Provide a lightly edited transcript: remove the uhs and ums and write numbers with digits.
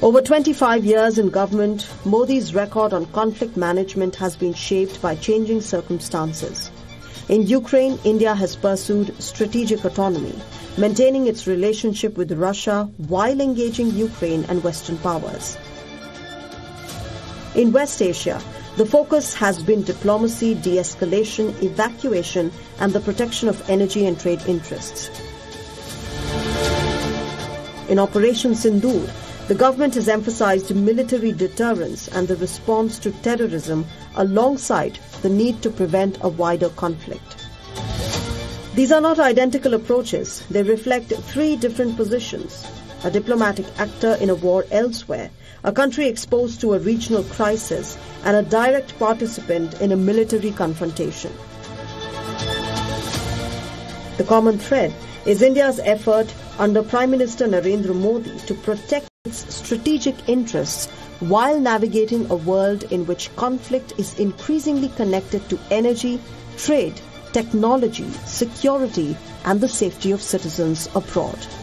Over 25 years in government, Modi's record on conflict management has been shaped by changing circumstances. In Ukraine, India has pursued strategic autonomy, maintaining its relationship with Russia while engaging Ukraine and Western powers. In West Asia, the focus has been diplomacy, de-escalation, evacuation, and the protection of energy and trade interests. In Operation Sindoor, the government has emphasized military deterrence and the response to terrorism alongside the need to prevent a wider conflict. These are not identical approaches. They reflect three different positions: a diplomatic actor in a war elsewhere, a country exposed to a regional crisis, and a direct participant in a military confrontation. The common thread is India's effort under Prime Minister Narendra Modi to protect its strategic interests while navigating a world in which conflict is increasingly connected to energy, trade, technology, security, and the safety of citizens abroad.